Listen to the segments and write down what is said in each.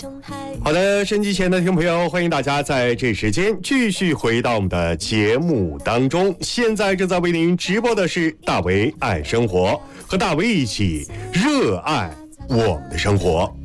好的，收音机前的听众朋友，欢迎大家在这时间继续回到我们的节目当中。现在正在为您直播的是大为爱生活，和大为一起热爱我们的生活。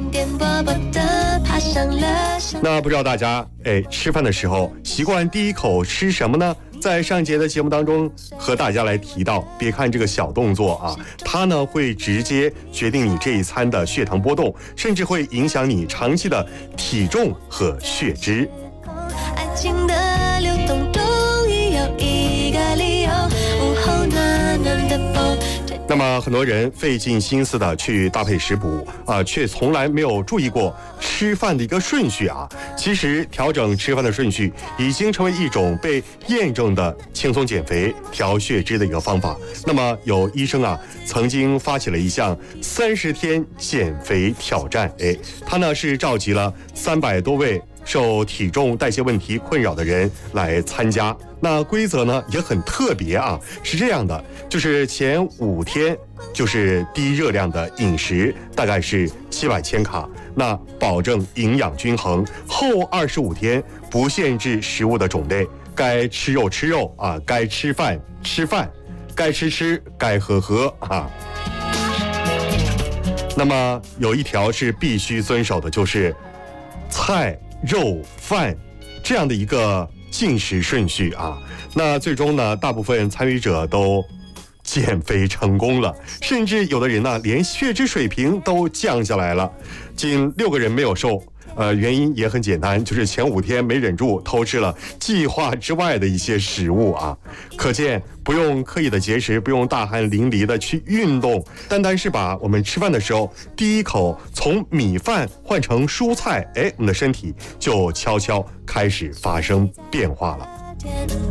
那不知道大家吃饭的时候习惯第一口吃什么呢？在上节的节目当中和大家来提到，别看这个小动作啊，它呢会直接决定你这一餐的血糖波动，甚至会影响你长期的体重和血脂。爱情的流动终于有一个理由，午后暖暖的风。那么很多人费尽心思的去搭配食谱啊，却从来没有注意过吃饭的一个顺序啊。其实调整吃饭的顺序已经成为一种被验证的轻松减肥、调血脂的一个方法。那么有医生啊曾经发起了一项30天减肥挑战，他呢是召集了300多位受体重代谢问题困扰的人来参加。那规则呢也很特别啊，是这样的，就是前5天就是低热量的饮食，大概是700千卡，那保证营养均衡。后25天不限制食物的种类，该吃肉吃肉啊，该吃饭吃饭，该吃吃，该喝喝啊。那么有一条是必须遵守的，就是菜肉饭这样的一个进食顺序啊。那最终呢，大部分参与者都减肥成功了，甚至有的人呢连血脂水平都降下来了。仅6个人没有瘦，原因也很简单，就是前5天没忍住偷吃了计划之外的一些食物啊。可见不用刻意的节食，不用大汗淋漓的去运动，单单是把我们吃饭的时候第一口从米饭换成蔬菜，我们的身体就悄悄开始发生变化了。